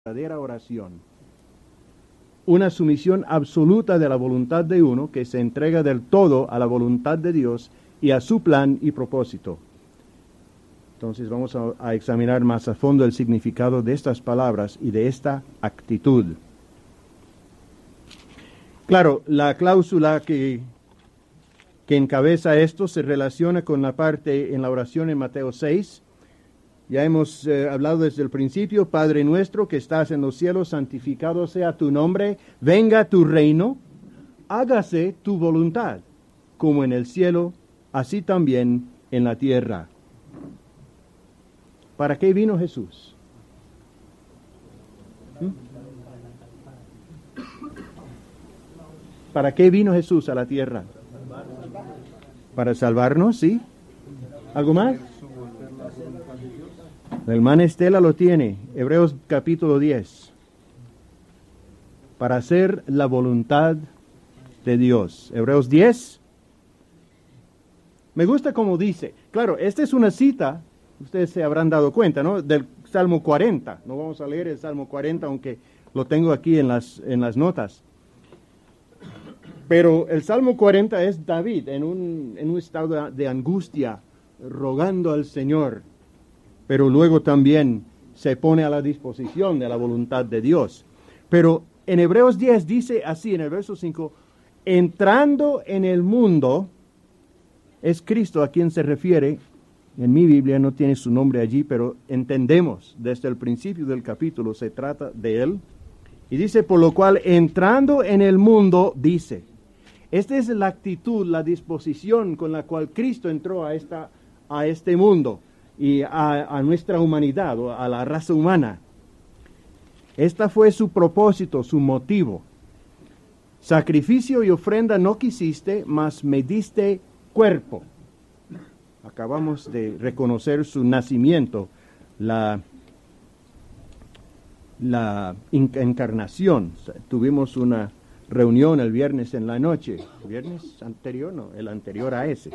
verdadera oración. Una sumisión absoluta de la voluntad de uno que se entrega del todo a la voluntad de Dios y a su plan y propósito. Entonces vamos a examinar más a fondo el significado de estas palabras y de esta actitud. Claro, la cláusula que encabeza esto se relaciona con la parte en la oración en Mateo 6. Ya hemos hablado desde el principio: Padre nuestro que estás en los cielos, santificado sea tu nombre, venga tu reino, hágase tu voluntad, como en el cielo, así también en la tierra. ¿Para qué vino Jesús? ¿Para qué vino Jesús a la tierra? Para salvarnos, ¿sí? ¿Algo más? El hermano Estela lo tiene, Hebreos capítulo 10. Para hacer la voluntad de Dios. Hebreos 10. Me gusta como dice. Claro, esta es una cita, ustedes se habrán dado cuenta, ¿no? Del Salmo 40. No vamos a leer el Salmo 40, aunque lo tengo aquí en las notas. Pero el Salmo 40 es David en un estado de angustia, rogando al Señor. Pero luego también se pone a la disposición de la voluntad de Dios. Pero en Hebreos 10 dice así, en el verso 5, entrando en el mundo, es Cristo a quien se refiere. En mi Biblia no tiene su nombre allí, pero entendemos desde el principio del capítulo se trata de él. Y dice, por lo cual, entrando en el mundo, dice. Esta es la actitud, la disposición con la cual Cristo entró a este mundo y a nuestra humanidad, o a la raza humana. Esta fue su propósito, su motivo. Sacrificio y ofrenda no quisiste, mas me diste cuerpo. Acabamos de reconocer su nacimiento, la encarnación. Tuvimos una reunión el viernes en la noche. ¿El viernes anterior? No, el anterior a ese.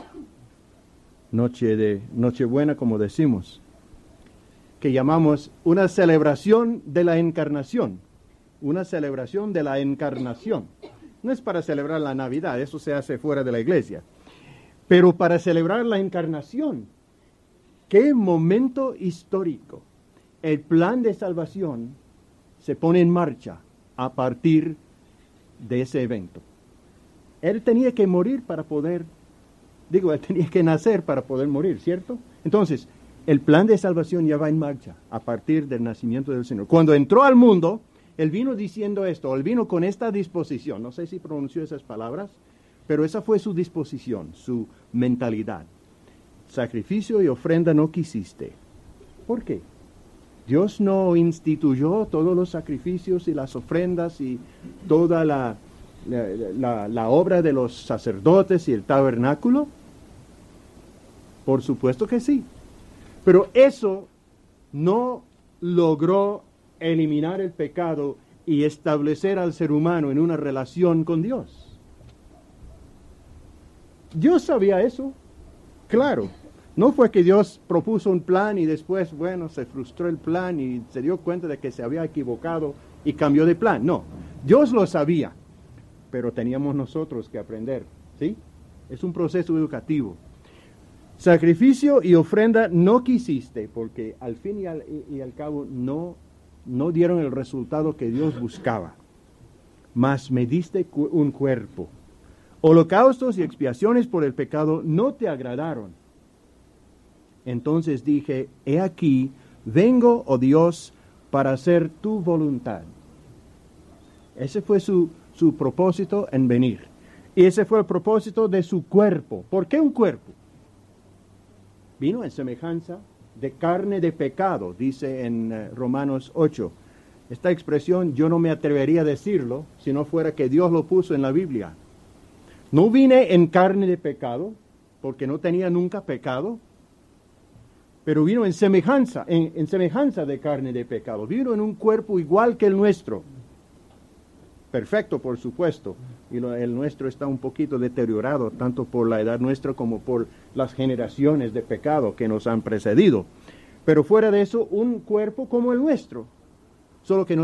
Nochebuena, como decimos, que llamamos una celebración de la encarnación. Una celebración de la encarnación. No es para celebrar la Navidad, eso se hace fuera de la iglesia. Pero para celebrar la encarnación. ¡Qué momento histórico! El plan de salvación se pone en marcha a partir de ese evento. Él tenía que morir para poder... él tenía que nacer para poder morir, ¿cierto? Entonces, el plan de salvación ya va en marcha a partir del nacimiento del Señor. Cuando entró al mundo, Él vino diciendo esto, Él vino con esta disposición. No sé si pronunció esas palabras, pero esa fue su disposición, su mentalidad. Sacrificio y ofrenda no quisiste. ¿Por qué? Dios no instituyó todos los sacrificios y las ofrendas y toda la obra de los sacerdotes y el tabernáculo. Por supuesto que sí. Pero eso no logró eliminar el pecado y establecer al ser humano en una relación con Dios. Dios sabía eso, claro. No fue que Dios propuso un plan y después, se frustró el plan y se dio cuenta de que se había equivocado y cambió de plan. No, Dios lo sabía, pero teníamos nosotros que aprender, ¿sí? Es un proceso educativo. Sacrificio y ofrenda no quisiste, porque al fin y al cabo no dieron el resultado que Dios buscaba. Mas me diste un cuerpo. Holocaustos y expiaciones por el pecado no te agradaron. Entonces dije, he aquí, vengo, oh Dios, para hacer tu voluntad. Ese fue su propósito en venir. Y ese fue el propósito de su cuerpo. ¿Por qué un cuerpo? Vino en semejanza de carne de pecado, dice en Romanos 8. Esta expresión yo no me atrevería a decirlo si no fuera que Dios lo puso en la Biblia. No vine en carne de pecado, porque no tenía nunca pecado, pero vino en semejanza de carne de pecado. Vino en un cuerpo igual que el nuestro. Perfecto, por supuesto. Y el nuestro está un poquito deteriorado, tanto por la edad nuestra como por las generaciones de pecado que nos han precedido. Pero fuera de eso, un cuerpo como el nuestro. solo que